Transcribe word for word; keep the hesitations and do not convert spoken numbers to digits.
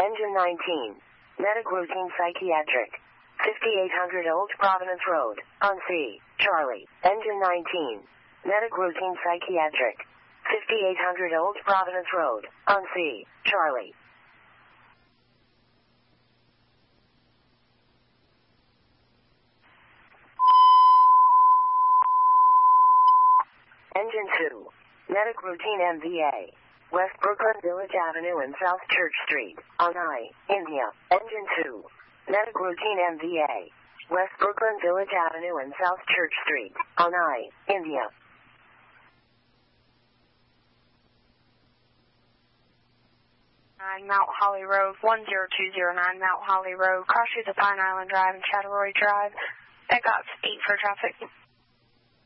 Engine nineteen. Medic routine psychiatric. fifty-eight hundred Old Providence Road, on C, Charlie. Engine nineteen. Medic routine psychiatric. fifty-eight hundred Old Providence Road, on C, Charlie. Engine two. Medic routine M V A. West Brooklyn Village Avenue and South Church Street, on I, India. Engine two. Medic routine M V A. West Brooklyn Village Avenue and South Church Street, on I, India. Mount Holly Road, one zero two zero nine Mount Holly Road, cross streets of Pine Island Drive and Chattaroy Drive. That got eight for traffic.